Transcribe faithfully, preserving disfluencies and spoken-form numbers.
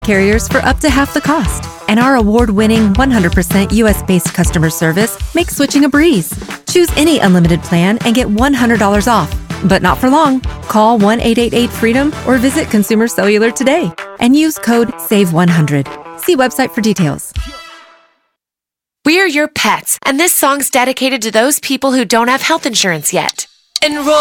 carriers for up to half the cost. And our award-winning one hundred percent U S-based customer service makes switching a breeze. Choose any unlimited plan and get one hundred dollars off. But not for long. Call one eight eight eight freedom or visit Consumer Cellular today and use code save one hundred. See website for details. We're your pets, and this song's dedicated to those people who don't have health insurance yet. Enroll